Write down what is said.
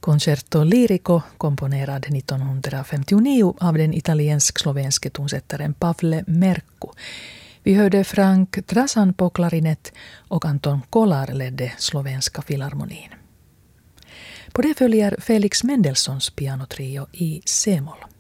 Concerto Lirico, komponerad 1959 av den italiensk-slovenske tonsättaren Pavle Merkku. Vi hörde Frank Trasan på klarinett och Anton Kolar ledde Slovenska filharmonin. På det följer Felix Mendelssohns pianotrio i C-moll.